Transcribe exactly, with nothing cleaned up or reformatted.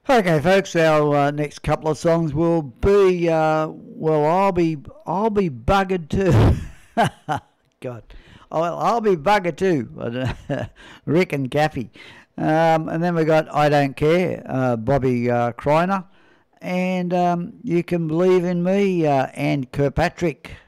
Okay, folks, our uh, next couple of songs will be uh, well, I'll be I'll be buggered too. God, oh, well, I'll be buggered too. Rick and Gaffy, um, and then we got I Don't Care, uh, Bobby uh, Kreiner, and um, You Can Believe in Me, uh, and Kirkpatrick.